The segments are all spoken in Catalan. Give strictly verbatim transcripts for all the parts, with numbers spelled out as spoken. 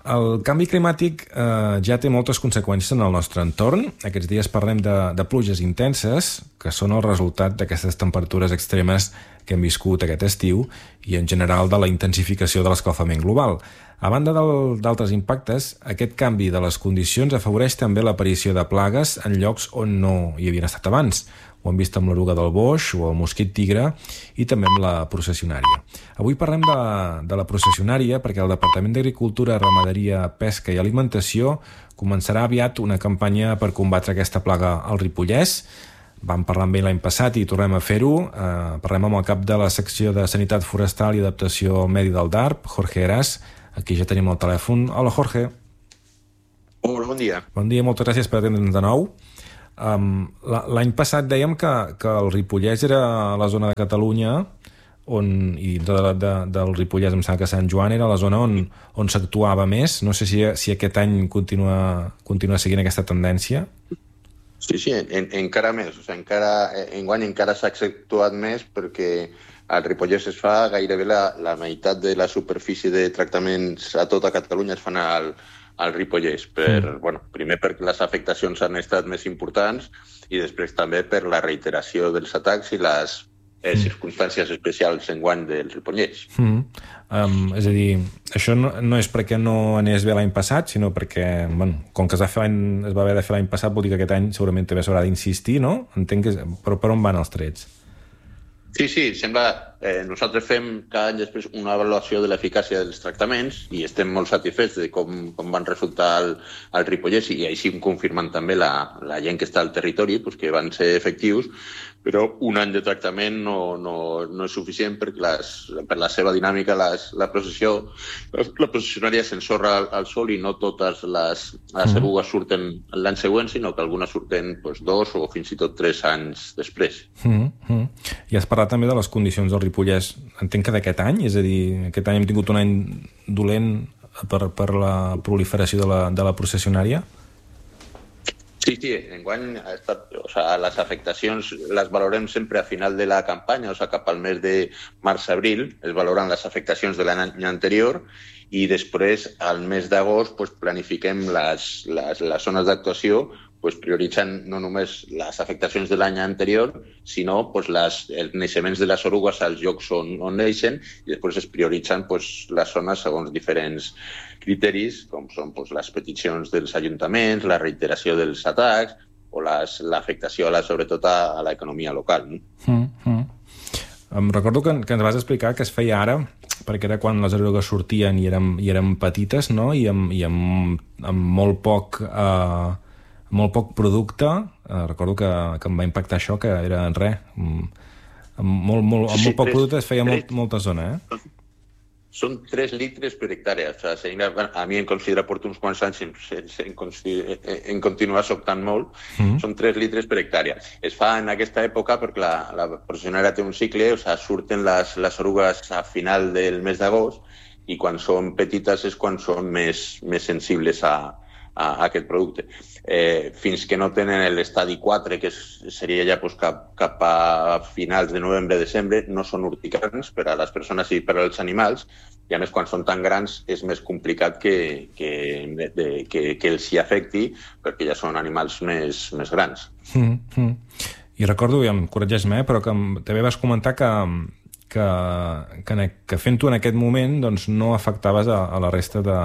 El canvi climàtic eh, ja té moltes conseqüències en el nostre entorn. Aquests dies parlem de, de pluges intenses, que són el resultat d'aquestes temperatures extremes que hem viscut aquest estiu i, en general, de la intensificació de l'escalfament global. A banda d'altres impactes, aquest canvi de les condicions afavoreix també l'aparició de plagues en llocs on no hi havien estat abans. Ho hem vist amb l'eruga del boix o el mosquit tigre i també amb la processionària. Avui parlem de, de la processionària perquè el Departament d'Agricultura, Ramaderia, Pesca i Alimentació començarà aviat una campanya per combatre aquesta plaga al Ripollès. Vam parlar amb ell l'any passat i tornem a fer-ho. Eh, parlem amb el cap de la secció de Sanitat Forestal i Adaptació al Medi del D A R P, Jorge Heras. Aquí ja tenim el telèfon. Hola, Jorge. Hola, bon dia. Bon dia, moltes gràcies per atendre'ns de nou. Um, L'any passat dèiem que, que el Ripollès era la zona de Catalunya on, i de, de, del Ripollès em sembla que Sant Joan era la zona on, on s'actuava més. No sé si, si aquest any continua, continua seguint aquesta tendència. Sí, sí, en, encara més. O sigui, encara, enguany encara s'ha actuat més perquè al Ripollès es fa gairebé la, la meitat de la superfície de tractaments a tota Catalunya es fan al al Ripollès, per, mm. bueno, primer perquè les afectacions han estat més importants i després també per la reiteració dels atacs i les eh, mm. circumstàncies especials enguany del Ripollès. Mm. Um, és a dir, això no, no és perquè no anés bé l'any passat, sinó perquè, bueno, com que es va, fer es va haver de fer l'any passat, vol dir que aquest any segurament també s'haurà d'insistir, no? Entenc que... Però per on van els trets? Sí, sí, sembla... Eh, nosaltres fem cada any després una avaluació de l'eficàcia dels tractaments i estem molt satisfets de com, com van resultar al, al Ripollès i així confirmen també la, la gent que està al territori pues, que van ser efectius, però un any de tractament no, no, no és suficient perquè les, per la seva dinàmica les, la processió la, la processionària s'ensorra al, al sol i no totes les, les erugues surten l'any següent, sinó que algunes surten pues, dos o fins i tot tres anys després. Mm-hmm. I has parlat també de les condicions del Ripollès, entenc que d'aquest any, és a dir, aquest any hem tingut un any dolent per, per la proliferació de la, de la processionària? Sí, sí, enguany ha estat, o sea, les afectacions les valorem sempre a final de la campanya, o sea, cap al mes de març-abril es valoren les afectacions de l'any anterior i després, al mes d'agost, pues, planifiquem les, les, les zones d'actuació pues, prioritzant no només les afectacions de l'any anterior, sinó pues, les, els naixements de les orugues als llocs on, on neixen i després es prioritzen pues, les zones segons diferents criteris, com són pues, les peticions dels ajuntaments, la reiteració dels atacs o l'afectació, sobretot, a, a l'economia local. No? Mm-hmm. Em recordo que, que ens vas explicar que es feia ara, perquè era quan les erugues sortien i eren, i eren petites, no? I amb, i amb, amb molt poc... Eh... molt poc producte, eh, recordo que, que em va impactar això, que era en res, amb molt, molt, amb molt poc producte es feia molt, molta zona, eh? Són tres litres per hectàrea, o sigui, a mi em considera porto uns quants anys en, en, en continuar sobtant molt, mm. són tres litres per hectàrea. Es fa en aquesta època perquè la, la processionària té un cicle, o sigui, surten les, les orugues a final del mes d'agost i quan són petites és quan són més, més sensibles a a aquest producte. Eh, fins que no tenen l'estadi quatre, que és, seria ja pues, cap, cap a finals de novembre-desembre, no són urticants per a les persones i per als animals, i a més quan són tan grans és més complicat que, que, de, que, que els hi afecti, perquè ja són animals més, més grans. Mm-hmm. I recordo, i em corregeix-me, però que també vas comentar que, que, que, que fent-ho en aquest moment doncs, no afectaves a, a la resta de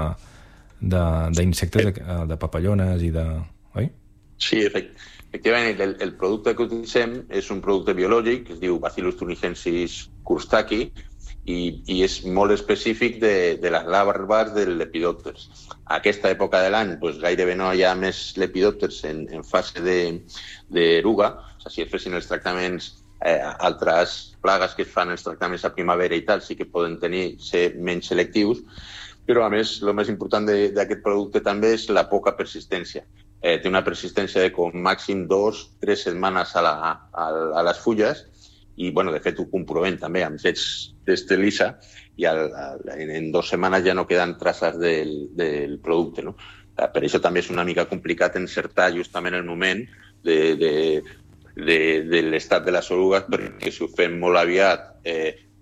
d'insectes, de, de, de papallones i de... Oi? Sí, efectivament. El, el producte que utilitzem és un producte biològic que es diu Bacillus thuringiensis courstaki i, i és molt específic de, de les larves del lepidòpters. A aquesta època de l'any pues, gairebé no hi ha més lepidòpters en, en fase d'eruga. O sigui, si es fessin els tractaments eh, altres plagues que es fan els tractaments a primavera i tal, sí que poden tenir, ser menys selectius, però a més el més important d'aquest producte també és la poca persistència. Eh, té una persistència de com màxim dos, tres setmanes a, la, a, a les fulles i, bueno, de fet, ho comprovem també amb fets d'estelissa i al, al, en, en dues setmanes ja no queden traces del, del producte. No? Per això també és una mica complicat encertar justament el moment de, de, de, de l'estat de les orugues perquè si ho fem molt aviat eh,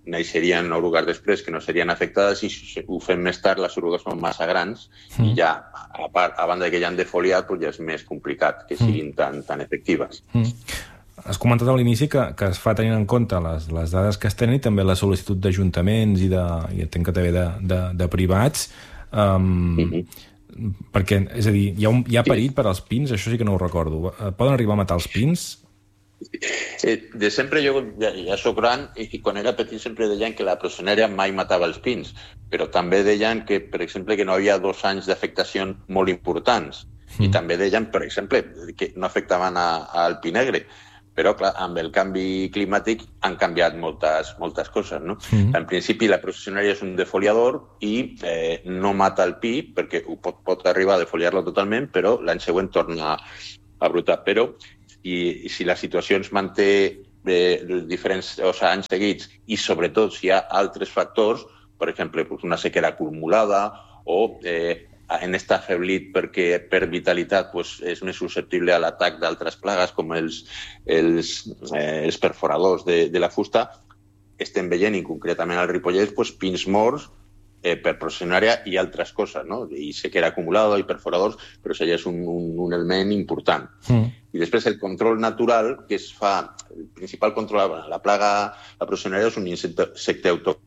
naixerien orugues després que no serien afectades, i si ho fem més tard les orugues són massa grans mm. i ja, a, part, a banda que ja han defoliat, doncs ja és més complicat que siguin mm. tan, tan efectives. Mm. Has comentat a l'inici que, que es fa tenint en compte les, les dades que es tenen i també la sol·licitud d'ajuntaments i, de, i entenc que també de, de, de privats, um, mm-hmm. perquè, és a dir, hi ha, un, hi ha perill per als pins? Això sí que no ho recordo. Poden arribar a matar els pins? Eh, de sempre jo ja, ja soc gran i, i quan era petit sempre deien que la processionària mai matava els pins, però també deien que, per exemple, que no havia dos anys d'afectació molt importants mm. i també deien, per exemple, que no afectaven a, a al pi negre. Però, clar, amb el canvi climàtic han canviat moltes, moltes coses, no? Mm. En principi, la processionària és un defoliador i eh, no mata el pi, perquè pot, pot arribar a defoliar-lo totalment, però l'any següent torna a brotar. Però, i, i si la situació ens manté eh, diferents o sigui, anys seguits, i sobretot si hi ha altres factors, per exemple, una sequera acumulada o eh, en estar afeblit perquè per vitalitat pues, és més susceptible a l'atac d'altres plagues com els, els, eh, els perforadors de, de la fusta, estem veient, i concretament al Ripollès, pues, pins morts eh, per processionària i altres coses, no? I sequera acumulada i perforadors, però això ja és un, un, un element important. Mm. I després el control natural que es fa, el principal control, la plaga, la processionària és un insecte autòcton.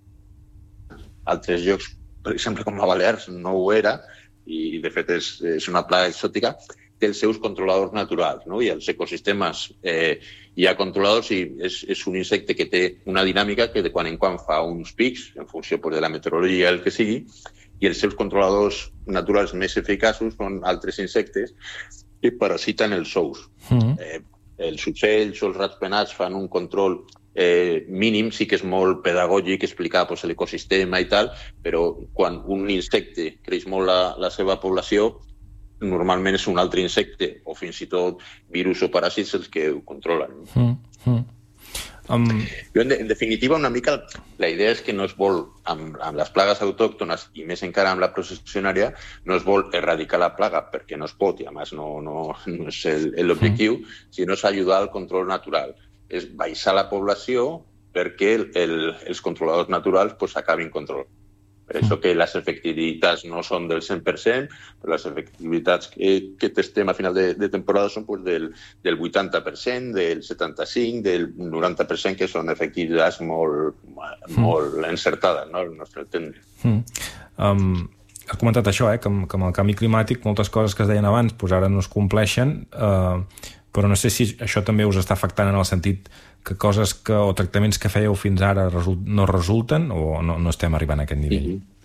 Altres llocs, per exemple, com a Balears, no ho era, i de fet és, és una plaga exòtica, té els seus controladors naturals, no? I als ecosistemes eh, hi ha controladors i és, és un insecte que té una dinàmica que de quan en quan fa uns pics, en funció pues, de la meteorologia, el que sigui, i els seus controladors naturals més eficaços són altres insectes que parasiten els ous. Mm-hmm. eh, els ocells o els rats penats fan un control Eh, mínim, sí que és molt pedagògic explicar pues, l'ecosistema i tal, però quan un insecte creix molt la, la seva població, normalment és un altre insecte o fins i tot virus o paràsits els que ho controlen. Mm, mm. Um... Jo, en, de, en definitiva, una mica la idea és que no es vol, amb, amb les plagues autòctones i més encara amb la processionària, no es vol erradicar la plaga perquè no es pot i a més no, no, no és l'objectiu, mm. sinó és ajudar al control natural. És baixar la població perquè el, el, els controladors naturals pues, acabin control. Per això que les efectivitats no són del cent per cent, però les efectivitats que, que testem a final de, de temporada són pues, del, del vuitanta per cent, del setanta-cinc per cent, del noranta per cent, que són efectivitats molt, molt mm. encertades, no?, al nostre entendre. Mm. Um, has comentat això, eh, que, amb, que amb el canvi climàtic moltes coses que es deien abans pues, ara no es compleixen, eh, però no sé si això també us està afectant en el sentit que coses que, o tractaments que fèieu fins ara result, no resulten o no, no estem arribant a aquest nivell?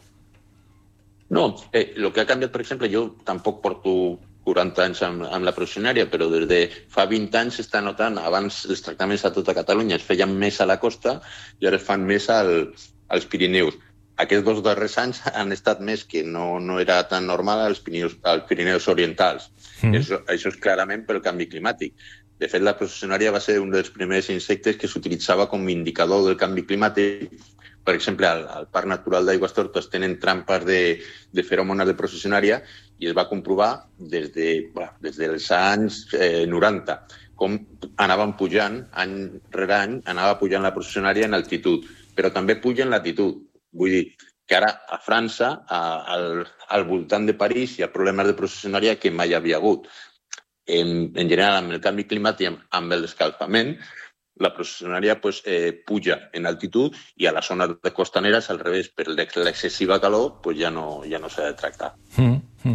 Mm-hmm. No, eh, el que ha canviat, per exemple, jo tampoc porto quaranta anys amb, amb la processionària, però des de fa vint anys s'està notant, abans els tractaments a tota Catalunya es feien més a la costa i ara es fan més al, als Pirineus. Aquests dos darrers anys han estat més que no, no era tan normal als Pirineus, als Pirineus orientals. Mm. Això, això és clarament pel canvi climàtic. De fet, la processionària va ser un dels primers insectes que s'utilitzava com a indicador del canvi climàtic. Per exemple, al, al Parc Natural d'Aigüestortes tenen trampes de, de feròmones de processionària i es va comprovar des, de, bueno, des dels anys eh, noranta com anaven pujant, any rere any, anava pujant la processionària en altitud, però també puja en latitud. Vull dir que ara a França, a, al, al voltant de París, hi ha problemes de processionària que mai havia hagut. En, en general, amb el canvi climàtic, amb, amb l'escalfament, la processionària pues, eh, puja en altitud i a les zones de costaneres, al revés, per l'excessiva calor, pues, ja no, ja no s'ha de tractar. Mm, mm.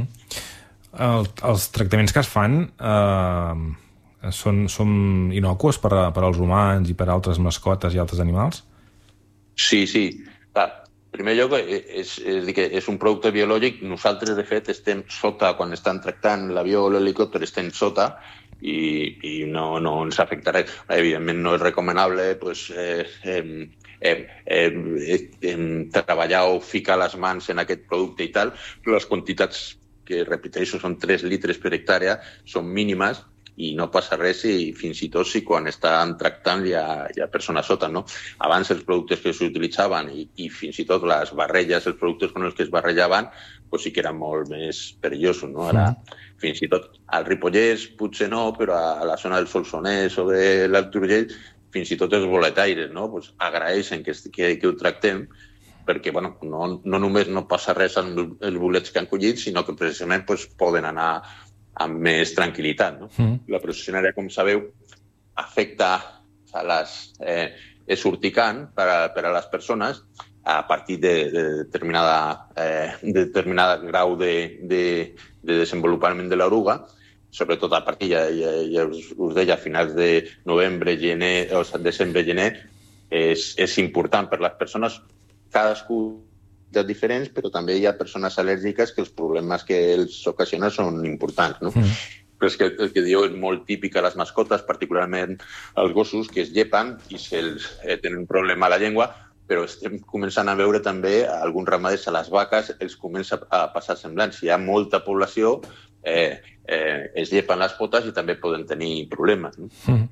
El, els tractaments que es fan eh, són, són inocuos per, per als humans i per a altres mascotes i altres animals? Sí, sí. Clar, en primer lloc, és, és, dir que és un producte biològic. Nosaltres, de fet, estem sota, quan estan tractant l'avió o l'helicòpter, estem sota i, i no, no ens afecta res. Evidentment, no és recomanable pues, eh, eh, eh, eh, eh, treballar o ficar les mans en aquest producte i tal, però les quantitats, que repeteixo, són tres litres per hectàrea, són mínimes i no passa res i fins i tot si quan estan tractant hi ha, hi ha persones sota, no? Abans els productes que s'utilitzaven i, i fins i tot les barrelles, els productes con els que es barrejaven, pues sí que eren molt més perillosos, no? Ara, mm. fins i tot al Ripollès potser no, però a la zona del Solsonès o de l'Alt Urgell fins i tot els boletaires, no? Pues agraeixen que, que, que ho tractem, perquè bueno, no, no només no passa res amb els bolets que han collit, sinó que precisament pues, poden anar amb més tranquil·litat. No? Mm. La processionària, com sabeu, afecta a les... Eh, és urticant per a, per a les persones a partir de, de determinada, eh, de determinada grau de, de, de desenvolupament de l'oruga, sobretot a partir, ja, ja, ja us, us deia, a finals de novembre, gener, o desembre, gener, és, és important per les persones, cadascú de diferents, però també hi ha persones al·lèrgiques que els problemes que els ocasiona són importants, no? Mm. Però és que el que diu és molt típic a les mascotes, particularment als gossos, que es llepen i se'ls eh, tenen un problema a la llengua, però estem començant a veure també alguns ramaders a les vaques, els comença a passar semblant. Si hi ha molta població, eh, eh, es llepen les potes i també poden tenir problemes. No? Mm.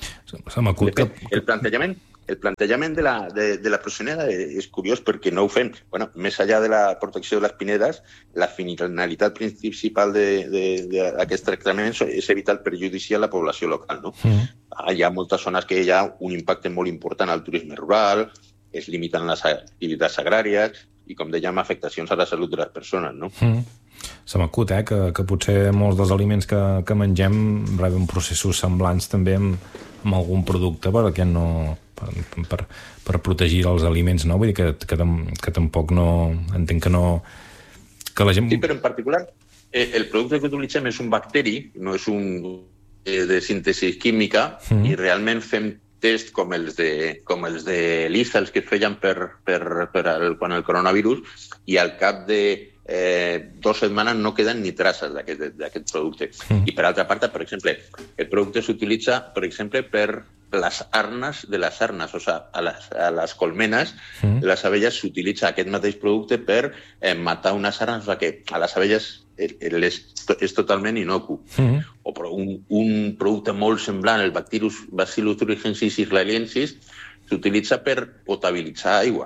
Se m'acut que... El plantejament... El plantejament de la, de, de la processionària és curiós perquè no ho fem. Bueno, més enllà de la protecció de les pinedes, la finalitat principal d'aquests tractaments és evitar el perjudici a la població local. No? Mm. Hi ha moltes zones que hi ha un impacte molt important al turisme rural, es limiten les activitats agràries i, com dèiem, afectacions a la salut de les persones. No? Mm. Se m'acut, eh, que, que potser molts dels aliments que, que mengem reben processos semblants també amb, amb algun producte perquè no... Per, per, per protegir els aliments, no? Vull dir que, que, que tampoc no... Entenc que no... Que la gent... Sí, però en particular eh, el producte que utilitzem és un bacteri, no és un eh, de síntesi química, mm. i realment fem test com els de, com els de l'I S A, els que feien per, per, per el, quan el coronavirus, i al cap de eh, dues setmanes no queden ni traces d'aquest producte. Mm. I per altra part, per exemple, el producte s'utilitza, per exemple, per les arnes de les arnes, o sigui, a les, a les colmenes mm. de les abelles s'utilitza aquest mateix producte per eh, matar unes arnes, o sigui que a les abelles és, és totalment inocu. Mm. O un, un producte molt semblant, el Bacillus, Bacillus thuringiensis israeliensis, s'utilitza per potabilitzar aigua.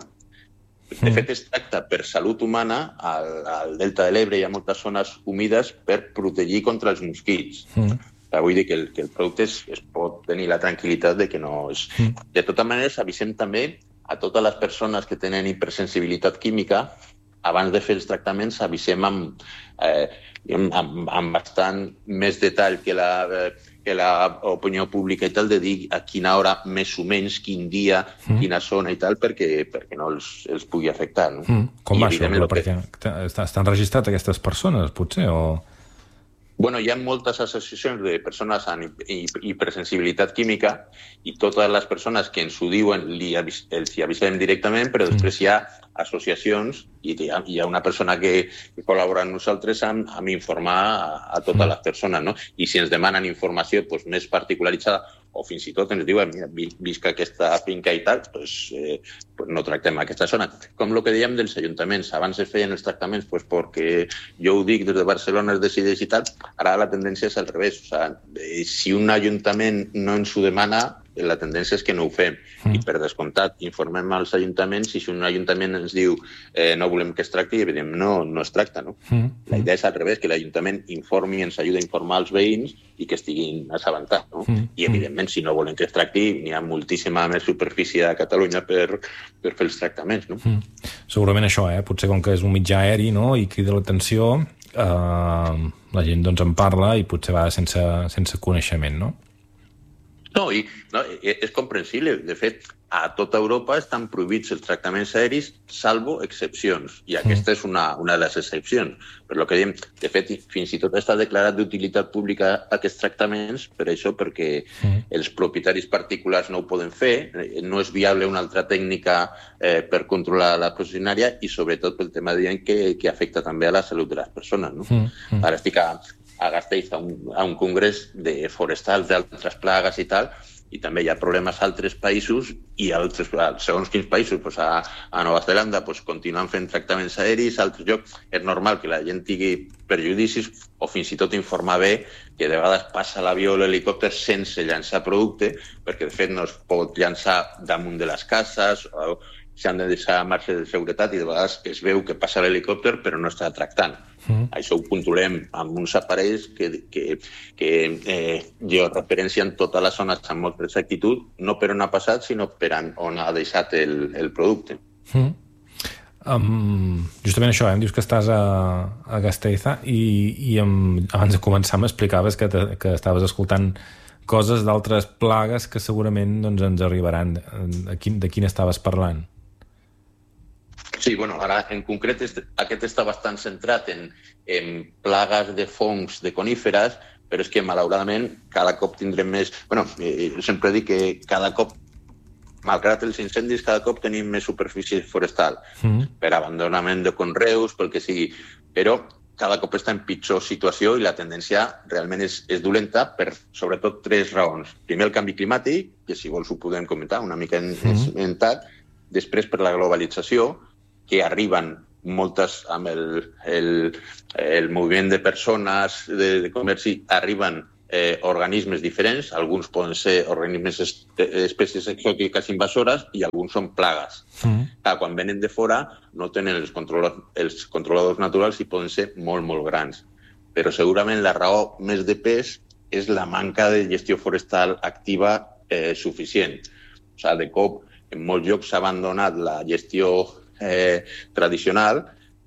De fet, es tracta per salut humana, al, al Delta de l'Ebre hi ha moltes zones humides per protegir contra els mosquits. Mm. Vull dir que el, que el producte es, es pot tenir la tranquil·litat de que no és... Mm. De totes maneres, avisem també a totes les persones que tenen hipersensibilitat química, abans de fer els tractaments, avisem amb, eh, amb, amb bastant més detall que la, que la opinió pública i tal, de dir a quina hora, més o menys, quin dia, mm. quina zona i tal, perquè, perquè no els, els pugui afectar. No? Mm. Com va això? Però perquè que... estan registrats aquestes persones, potser, o...? Bueno, hi ha moltes associacions de persones amb hipersensibilitat química i totes les persones que ens ho diuen li avis, els hi avisem directament, però després hi ha associacions i hi ha, hi ha una persona que, que col·labora amb nosaltres amb, amb informar a, a totes les persones, no? I si ens demanen informació doncs, més particularitzada o fins i tot ens diuen, mira, visc aquesta finca i tal, doncs, eh, pues no tractem aquesta zona. Com el que dèiem dels ajuntaments, abans es feien els tractaments pues, perquè jo ho dic des de Barcelona, es decideix i tal, ara la tendència és al revés. O sigui, si un ajuntament no ens ho demana, la tendència és que no ho fem. Mm. I per descomptat, informem als ajuntaments i si un ajuntament ens diu eh, no volem que es tracti, evidentment no, no es tracta. No? Mm. La idea és al revés, que l'Ajuntament informi i ens ajuda a informar els veïns i que estiguin assabentats. No? Mm. I evidentment, si no volen que es tracti, n'hi ha moltíssima més superfície a Catalunya per, per fer els tractaments. No? Mm. Segurament això, eh? Potser com que és un mitjà aeri, no? I crida l'atenció, eh, la gent doncs, en parla i potser va sense, sense coneixement, no? No, i no, és comprensible. De fet, a tota Europa estan prohibits els tractaments aeris, salvo excepcions. I aquesta és una, una de les excepcions. Per lo que diem, de fet, fins i tot està declarat d'utilitat pública aquests tractaments, per això, perquè mm. els propietaris particulars no ho poden fer, no és viable una altra tècnica eh, per controlar la processionària i, sobretot, pel tema dient que, que afecta també a la salut de les persones. No? Mm. Ara estic a... a Gasteiz a un, a un congrés de forestals d'altres plagues i tal, i també hi ha problemes a altres països i a altres, segons quins països, doncs a, a Nova Zelanda doncs continuen fent tractaments aeris, a altres llocs és normal que la gent tingui perjudicis o fins i tot informar bé que de vegades passa l'avió o l'helicòpter sense llançar producte, perquè de fet no es pot llançar damunt de les cases o, s'han de deixar a marge de seguretat i de vegades es veu que passa l'helicòpter però no està tractant. Mm. Això ho controlem amb uns aparells que, que, que eh, georreferencien tota la zona amb molta exactitud, no per on ha passat, sinó per on ha deixat el, el producte. Mm. Um, justament això, eh? Em dius que estàs a, a Gasteiza i, i em, abans de començar m'explicaves que, te, que estaves escoltant coses d'altres plagues que segurament doncs, ens arribaran. De quin, de quin estaves parlant? Sí, bueno, ara en concret aquest està bastant centrat en, en plagues de fongs de coníferes, però és que malauradament cada cop tindrem més... Bueno, eh, sempre dic que cada cop, malgrat els incendis, cada cop tenim més superfície forestal, mm. per abandonament de conreus, pel que sigui, però cada cop està en pitjor situació i la tendència realment és, és dolenta per sobretot tres raons. Primer, el canvi climàtic, que si vols ho podem comentar una mica en, mm. en tard. Després, per la globalització, que arriben moltes amb el, el, el moviment de persones, de, de comerci, arriben eh, organismes diferents, alguns poden ser organismes espècies exòtiques invasores i alguns són plagues. Mm. Clar, quan venen de fora no tenen els, controla, els controladors naturals i poden ser molt, molt grans. Però segurament la raó més de pes és la manca de gestió forestal activa eh, suficient. O sigui, de cop, en molts llocs s'ha abandonat la gestió eh, tradicional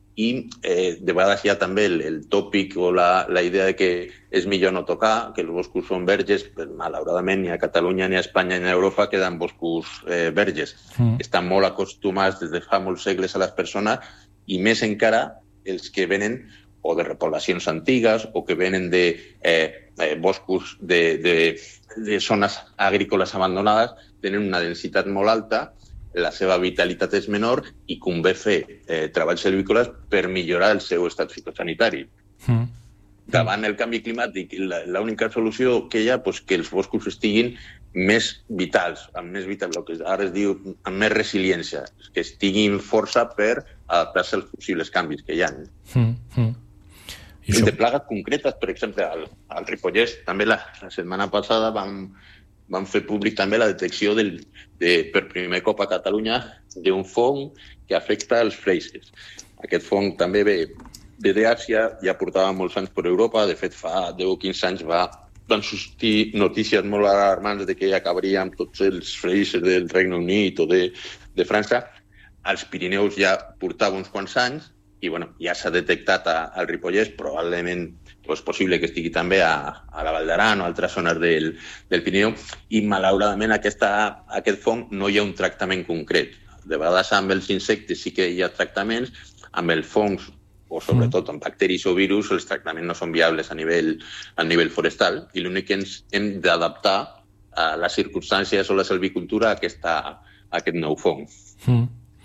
i eh, de vegades hi ha també el, el tòpic o la, la idea de que és millor no tocar, que els boscos són verges, però malauradament ni a Catalunya, ni a Espanya, ni a Europa queden boscos eh, verges. Mm. Estan molt acostumats des de fa molts segles a les persones i més encara els que venen o de repoblacions antigues o que venen de eh, eh, boscos de, de, de zones agrícoles abandonades, tenen una densitat molt alta, la seva vitalitat és menor i convé fer eh, treballs silvícoles per millorar el seu estat fitosanitari. Mm. Davant el canvi climàtic, l'única solució que hi ha és pues, que els boscos estiguin més vitals, amb més vitals, el que ara es diu amb més resiliència, que estiguin força per adaptar-se als possibles canvis que hi ha. Mm. Mm. I això... De plagues concretes, per exemple, al, al Ripollès, també la, la setmana passada vam... van fer públic també la detecció del, de, per primer cop a Catalunya d'un fong que afecta els freixes. Aquest fong també ve, ve d'Àsia, ja portava molts anys per Europa, de fet fa deu o quinze anys va, van sortir notícies molt alarmants de que ja acabaríem tots els freixes del Regne Unit o de, de França. Als Pirineus ja portava uns quants anys i bueno, ja s'ha detectat a, al Ripollès, probablement és possible que estigui també a, a la Val d'Aran o altres zones del, del Pirineu, i malauradament aquesta, aquest fong no hi ha un tractament concret. De vegades amb els insectes sí que hi ha tractaments, amb els fongs o sobretot amb bacteris o virus els tractaments no són viables a nivell, a nivell forestal i l'únic que ens hem d'adaptar a les circumstàncies o la silvicultura a, aquesta, a aquest nou fong. Mm.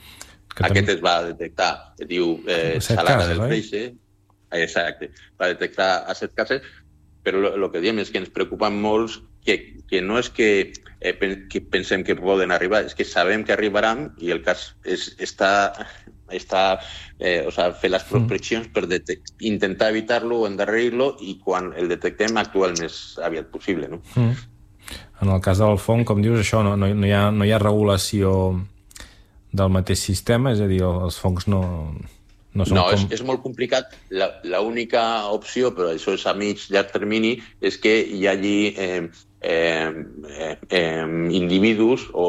Aquest també... es va detectar, es diu eh, salada del freixe. Exacte, va detectar a set cases, però el que diem és que ens preocupen molts que, que no és que, eh, que pensem que poden arribar, és que sabem que arribaran i el cas és està, està eh, o sigui, fer les prospeccions per intentar evitar-lo o endarrerir-lo i quan el detectem actuar el més aviat possible. No? Mm. En el cas del fong, com dius, això no, no, hi ha, no hi ha regulació del mateix sistema, és a dir, els fongs no... No, no com... és, és molt complicat. L'única opció, però això és a mig llarg termini, és que hi hagi eh, eh, eh, individus o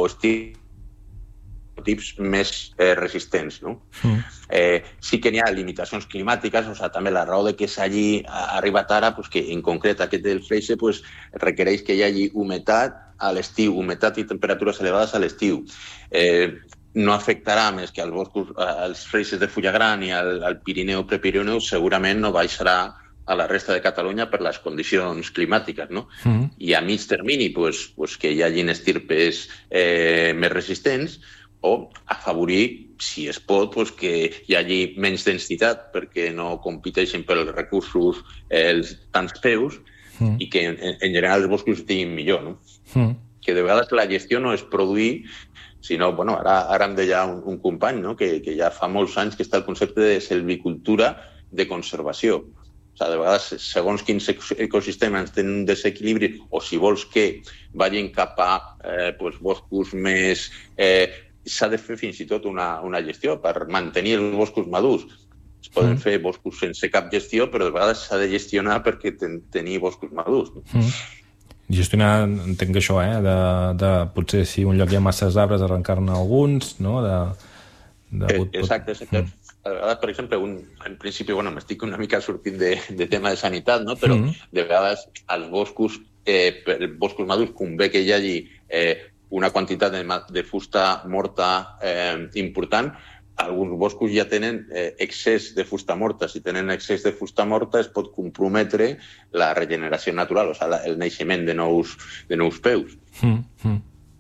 estereotips més eh, resistents. No? Mm. Eh, sí que n'hi ha limitacions climàtiques, o sigui, també la raó de que s'hagi arribat ara, pues, que en concret aquest del freixe pues, requereix que hi hagi humitat a l'estiu, humitat i temperatures elevades a l'estiu. Eh, no afectarà més que als boscos, als freixes de fulla gran i al, al Pirineu, Prepirineu, segurament no baixarà a la resta de Catalunya per les condicions climàtiques, no? Mm. I a mig termini, pues, pues, que hi hagin estirpes eh, més resistents o afavorir, si es pot, pues, que hi hagi menys densitat perquè no competeixin pels recursos eh, els tants peus mm. i que en, en general els boscos estiguin millor, no? Mm. Que de vegades la gestió no és produir, sinó, bueno, ara, ara em deia un, un company, no? que, que ja fa molts anys que està el concepte de silvicultura de conservació. O sigui, de vegades, segons quins ecosistemes tenen un desequilibri, o si vols que vagin cap a eh, pues, boscos més, eh, s'ha de fer fins i tot una, una gestió per mantenir els boscos madurs. Es poden mm. fer boscos sense cap gestió, però de vegades s'ha de gestionar perquè ten, tenir boscos madurs. Mm. Gestionar, entenc que això, eh? de, de potser si un lloc hi ha masses arbres, arrencar-ne alguns, no? De, de... Eh, exacte, exacte. Mm. A vegades, per exemple, un, en principi, bueno, m'estic una mica sortint de, de tema de sanitat, no? Però mm. de vegades als boscos, eh, per boscos madurs, convé que hi hagi eh, una quantitat de, de fusta morta eh, important. Alguns boscos ja tenen eh, excés de fusta morta. Si tenen excés de fusta morta es pot comprometre la regeneració natural, o sigui, el naixement de nous, de nous peus. Mm, mm.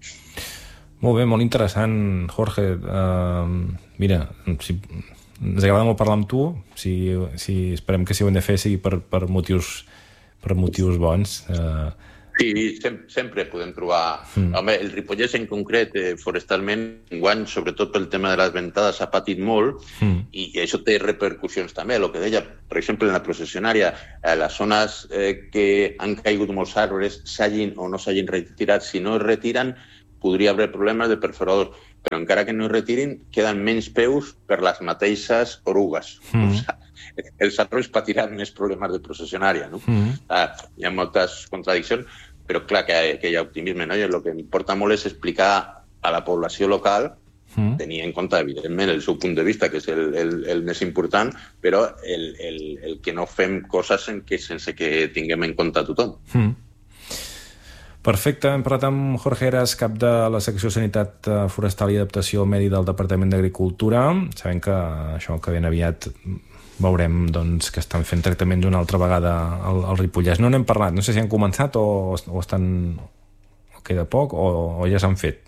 Molt bé, molt interessant, Jorge. Uh, mira, si, ens agrada molt parlar amb tu. Si, si esperem que si ho hem de fer sigui per, per, motius, per motius bons. Uh, Sí, sempre, sempre podem trobar... Mm. Home, el Ripollès en concret, eh, forestalment, enguany, sobretot pel tema de les ventades, s'ha patit molt mm. i, i això té repercussions també. El que deia, per exemple, en la processionària, eh, les zones eh, que han caigut molts arbres, s'hagin o no s'hagin retirat, si no es retiren, podria haver problemes de perforadors. Però encara que no es retirin, queden menys peus per les mateixes orugues. Mm. O sigui, els arbres patiran més problemes de processionària, no? Mm. Ah, hi ha moltes contradiccions, però clar que, que hi ha optimisme, no? I el que importa molt és explicar a la població local, mm. tenir en compte, evidentment, el seu punt de vista, que és el, el, el més important, però el, el, el que no fem coses en que, sense que tinguem en compte a tothom. Mm. Perfecte, hem parlat amb Jorge Heras, cap de la secció Sanitat Forestal i Adaptació al Medi del Departament d'Agricultura. Sabem que això que ben aviat veurem doncs, que estan fent tractaments una altra vegada al, al Ripollès. No n'hem parlat, no sé si han començat o, o estan o queda poc o, o ja s'han fet.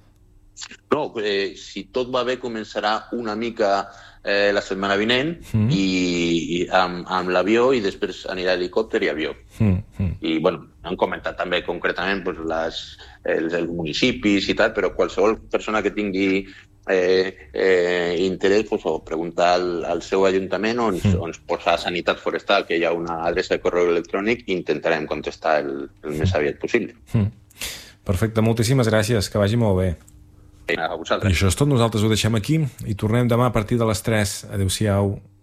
No, eh, si tot va bé començarà una mica eh, la setmana vinent mm. i, i amb, amb l'avió i després anirà helicòpter i avió. Mm. Mm. I bueno, han comentat també concretament pues, les, els, els municipis i tal, però qualsevol persona que tingui Eh, eh, interès pues, o preguntar al, al seu ajuntament on, mm. on es posa Sanitat Forestal, que hi ha una adreça de correu electrònic i intentarem contestar el, el més aviat possible. Mm. Perfecte, moltíssimes gràcies, que vagi molt bé. A vosaltres. I això és tot, nosaltres ho deixem aquí i tornem demà a partir de les tres. Adéu-siau.